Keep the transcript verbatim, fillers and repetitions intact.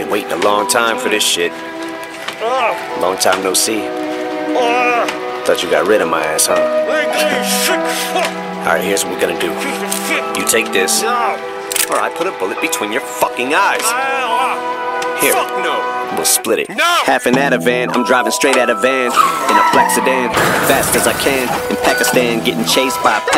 Been waiting a long time for this shit. Long time no see. Thought you got rid of my ass, huh? Alright, here's what we're gonna do. You take this, or I put a bullet between your fucking eyes. Here, we'll split it. No! Half an Ativan, I'm driving straight out of van in a black sedan, fast as I can in Pakistan, getting chased by a